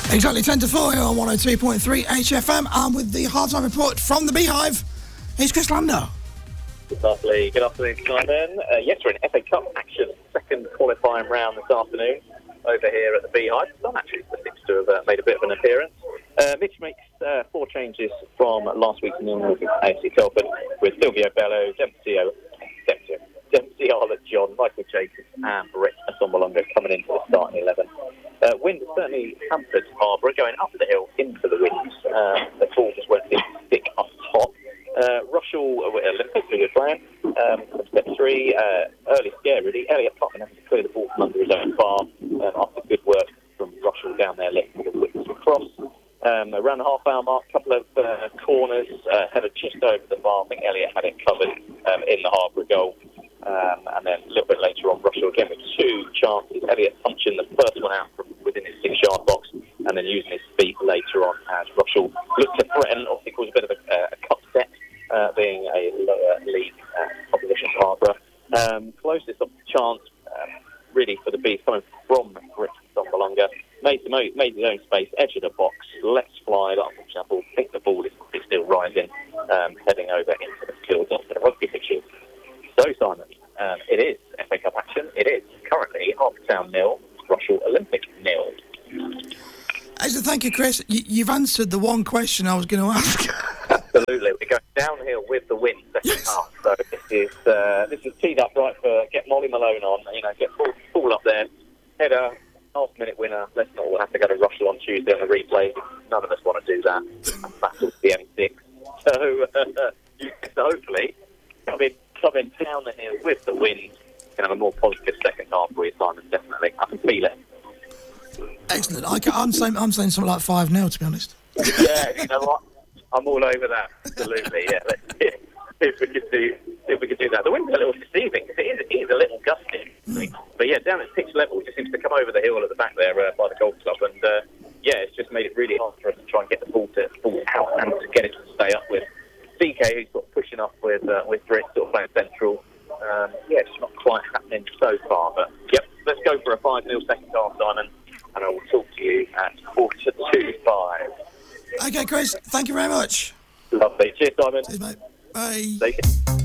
Exactly 10 to 4 here on 102.3 HFM. And with the half-time report from the Beehive, here's Chris Lander. Lovely. Good afternoon, Simon. Yes, we're in FA Cup action. Second qualifying round this afternoon over here at the Beehive. Some actually seems to have made a bit of an appearance. Mitch makes 4 changes from last week's nil with AFC Telford, with Silvio Bello, Dempsey Arlott, John, Michael Jacobs and Brett Assombalonga coming into the starting 11. Wind certainly hampered Harborough going up the hill into the wind. The ball just went in thick up top. Russell, Olympics, good plan. Step 3, early scare really. Elliot Putman having to clear the ball from under his own bar after good work from Russell down there, letting the witness across. Around the half-hour mark, couple of corners, headed just over the bar. I think Elliot had it covered in the Harborough goal. And then a little bit later on, Russell again with 2 chances. Elliot punching the first one out from within his 6-yard box, and then using his feet later on as Russell looked to threaten. Obviously, caused a bit of a cup set, being a lower league opposition to Harborough. Closest chance, really, for the Bees coming from Brett Assombalonga. Made his own space, edge of the box, lets fly. I think the ball is still rising, heading over into the field onto the rugby pitches. So, Simon, it is FA Cup action. It is currently Harpetown 0, Russell Olympic 0. Excellent, thank you, Chris. You've answered the one question I was going to ask. Absolutely, we're going downhill with the wind second half. So this is teed up right for get Molly Malone on. Get full up there, header, last-minute winner. Let's not all have to go to Russell on Tuesday on the replay. None of us want to do that. And battle the M6. So hopefully, coming down the hill with the wind, can have a more positive second half for you, Simon. Definitely, I can feel it. Excellent. I'm saying something like 5-0, to be honest. Yeah, you know what? I'm all over that. Absolutely. Yeah. Let's see if we could do that. The wind's a little deceiving. It is a little gusty. But yeah, down at pitch level, it just seems to come over the hill at the back there by the golf club, and it's just made it really hard for us to try and get the ball out and to get it to stay up with CK, who's sort of pushing up with Britt, sort of playing central. It's not quite happening so far, but yep, let's go for a 5-0 second half, Simon, and I will talk to you at 5:45. Okay, Chris, thank you very much. Lovely. Cheers, Simon. Cheers, mate. Bye. Take it.